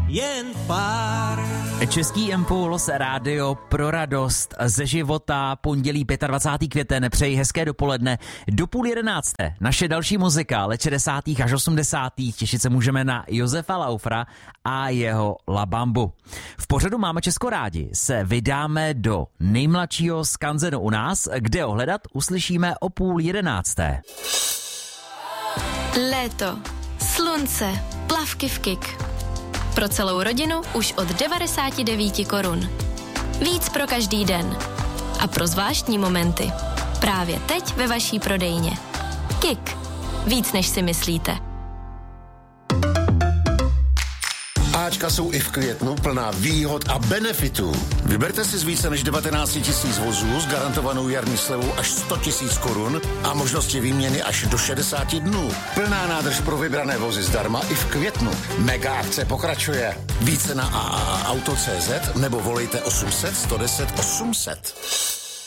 jen pár. Český impuls, rádio pro radost ze života, pondělí 25. květen, přeji hezké dopoledne. Do 10:30 naše další muzika, let 60. až 80. Těšit se můžeme na Josefa Laufra a jeho La Bambu. V pořadu Máme Česko rádi se vydáme do nejmladšího skanzenu u nás, kde ho hledat uslyšíme o 10:30. Léto, slunce, plavky v Kik. Pro celou rodinu už od 99 korun. Víc pro každý den. A pro zvláštní momenty. Právě teď ve vaší prodejně. Kik. Víc než si myslíte. Ačka jsou i v květnu plná výhod a benefitů. Vyberte si z více než 19 000 vozů s garantovanou jarní slevou až 100 000 korun a možnosti výměny až do 60 dnů. Plná nádrž pro vybrané vozy zdarma i v květnu. Mega akce pokračuje. Více na AAAauto.cz nebo volejte 800 110 800.